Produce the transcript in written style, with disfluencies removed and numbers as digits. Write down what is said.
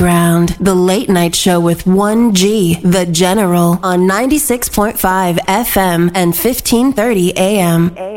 Underground, the late night show with 1G, The General, on 96.5 FM and 1530 AM.